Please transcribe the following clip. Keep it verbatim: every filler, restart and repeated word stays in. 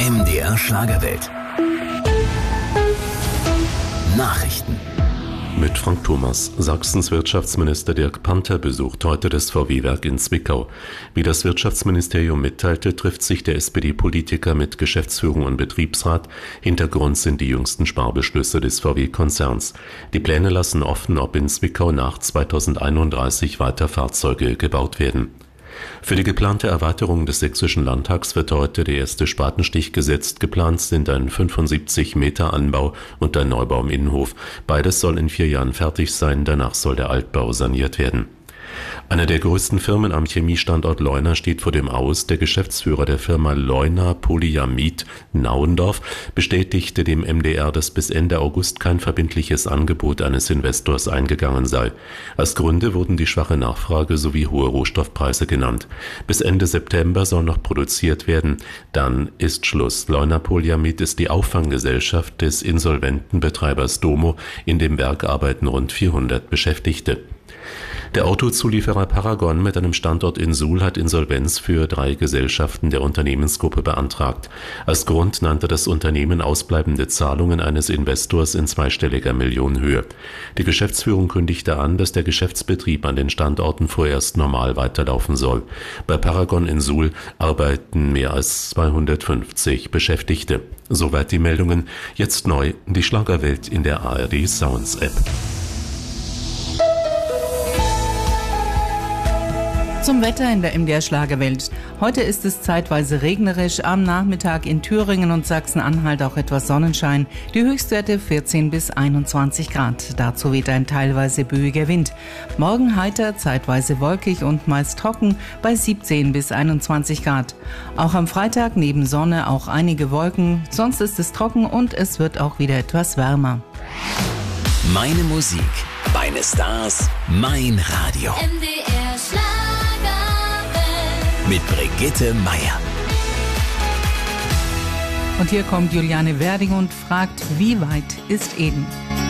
M D R Schlagerwelt. Nachrichten. Mit Frank Thomas. Sachsens Wirtschaftsminister Dirk Panther besucht heute das V W-Werk in Zwickau. Wie das Wirtschaftsministerium mitteilte, trifft sich der S P D-Politiker mit Geschäftsführung und Betriebsrat. Hintergrund sind die jüngsten Sparbeschlüsse des V W-Konzerns. Die Pläne lassen offen, ob in Zwickau nach zweitausendeinunddreißig weiter Fahrzeuge gebaut werden. Für die geplante Erweiterung des Sächsischen Landtags wird heute der erste Spatenstich gesetzt. Geplant sind ein fünfundsiebzig Meter Anbau und ein Neubau im Innenhof. Beides soll in vier Jahren fertig sein, danach soll der Altbau saniert werden. Eine der größten Firmen am Chemiestandort Leuna steht vor dem Aus. Der Geschäftsführer der Firma Leuna Polyamid Nauendorf bestätigte dem M D R, dass bis Ende August kein verbindliches Angebot eines Investors eingegangen sei. Als Gründe wurden die schwache Nachfrage sowie hohe Rohstoffpreise genannt. Bis Ende September soll noch produziert werden. Dann ist Schluss. Leuna Polyamid ist die Auffanggesellschaft des insolventen Betreibers Domo. In dem Werk arbeiten rund vierhundert Beschäftigte. Der Autozulieferer Paragon mit einem Standort in Suhl hat Insolvenz für drei Gesellschaften der Unternehmensgruppe beantragt. Als Grund nannte das Unternehmen ausbleibende Zahlungen eines Investors in zweistelliger Millionenhöhe. Die Geschäftsführung kündigte an, dass der Geschäftsbetrieb an den Standorten vorerst normal weiterlaufen soll. Bei Paragon in Suhl arbeiten mehr als zweihundertfünfzig Beschäftigte. Soweit die Meldungen. Jetzt neu die Schlagerwelt in der A R D Sounds App. Zum Wetter in der M D R Schlagerwelt. Heute ist es zeitweise regnerisch, am Nachmittag in Thüringen und Sachsen-Anhalt auch etwas Sonnenschein. Die Höchstwerte vierzehn bis einundzwanzig Grad. Dazu weht ein teilweise böiger Wind. Morgen heiter, zeitweise wolkig und meist trocken bei siebzehn bis einundzwanzig Grad. Auch am Freitag neben Sonne auch einige Wolken. Sonst ist es trocken und es wird auch wieder etwas wärmer. Meine Musik, meine Stars, mein Radio. M D R Schlagerwelt. Mit Brigitte Meier. Und hier kommt Juliane Werding und fragt, wie weit ist Eden?